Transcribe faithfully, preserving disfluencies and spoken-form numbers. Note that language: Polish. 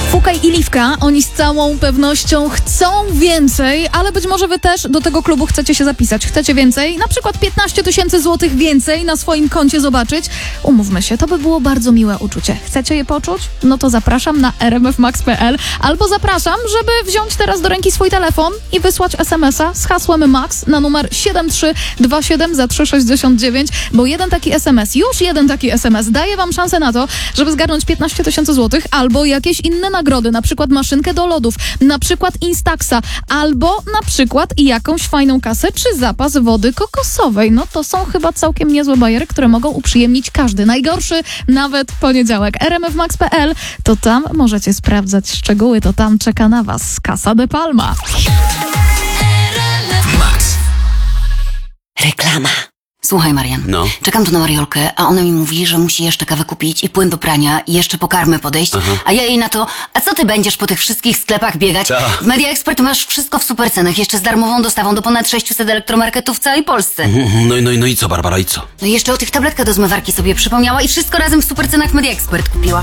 Fukaj i Liwka, oni z całą pewnością chcą więcej, ale być może wy też do tego klubu chcecie się zapisać. Chcecie więcej? Na przykład piętnaście tysięcy złotych więcej na swoim koncie zobaczyć? Umówmy się, to by było bardzo miłe uczucie. Chcecie je poczuć? No to zapraszam na r m f max kropka p l albo zapraszam, żeby wziąć teraz do ręki swój telefon i wysłać es em es a z hasłem MAX na numer siedem trzy dwa siedem za trzy sześćdziesiąt dziewięć, bo jeden taki es em es, już jeden taki es em es daje wam szansę na to, żeby zgarnąć piętnaście tysięcy złotych albo jakieś inne nagrody, na przykład maszynkę do lodów, na przykład Instaxa, albo na przykład jakąś fajną kasę czy zapas wody kokosowej. No to są chyba całkiem niezłe bajery, które mogą uprzyjemnić każdy. Najgorszy nawet poniedziałek. r m f max kropka p l, to tam możecie sprawdzać szczegóły, to tam czeka na was Casa de Palma. Max. Reklama. Słuchaj, Marian, No. czekam tu na Mariolkę, a ona mi mówi, że musi jeszcze kawę kupić i płyn do prania i jeszcze po karmę podejść, Aha. a ja jej na to, a co ty będziesz po tych wszystkich sklepach biegać? Ta. W Media Expert masz wszystko w super cenach, jeszcze z darmową dostawą do ponad sześciuset elektromarketów w całej Polsce. No i, no, i, no i co, Barbara, i co? No i jeszcze o tych tabletkach do zmywarki sobie przypomniała i wszystko razem w super cenach w Media Expert kupiła.